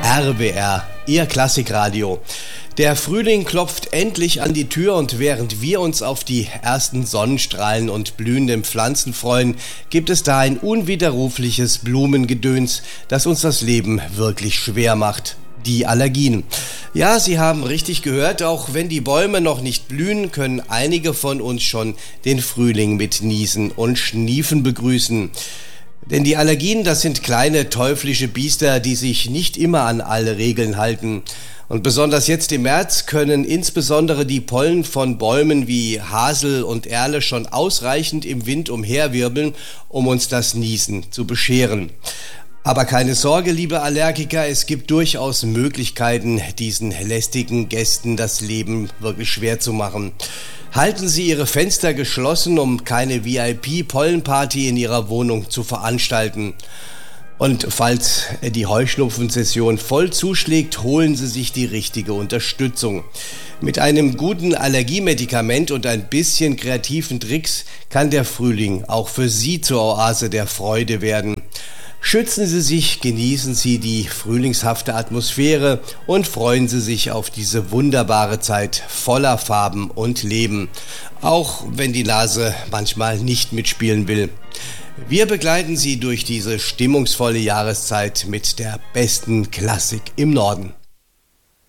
RWR, Ihr Klassikradio. Der Frühling klopft endlich an die Tür und während wir uns auf die ersten Sonnenstrahlen und blühenden Pflanzen freuen, gibt es da ein unwiderrufliches Blumengedöns, das uns das Leben wirklich schwer macht. Die Allergien. Ja, Sie haben richtig gehört, auch wenn die Bäume noch nicht blühen, können einige von uns schon den Frühling mit Niesen und Schniefen begrüßen. Denn die Allergien, das sind kleine teuflische Biester, die sich nicht immer an alle Regeln halten. Und besonders jetzt im März können insbesondere die Pollen von Bäumen wie Hasel und Erle schon ausreichend im Wind umherwirbeln, um uns das Niesen zu bescheren. Aber keine Sorge, liebe Allergiker, es gibt durchaus Möglichkeiten, diesen lästigen Gästen das Leben wirklich schwer zu machen. Halten Sie Ihre Fenster geschlossen, um keine VIP-Pollenparty in Ihrer Wohnung zu veranstalten. Und falls die Heuschnupfensession voll zuschlägt, holen Sie sich die richtige Unterstützung. Mit einem guten Allergiemedikament und ein bisschen kreativen Tricks kann der Frühling auch für Sie zur Oase der Freude werden. Schützen Sie sich, genießen Sie die frühlingshafte Atmosphäre und freuen Sie sich auf diese wunderbare Zeit voller Farben und Leben, auch wenn die Nase manchmal nicht mitspielen will. Wir begleiten Sie durch diese stimmungsvolle Jahreszeit mit der besten Klassik im Norden.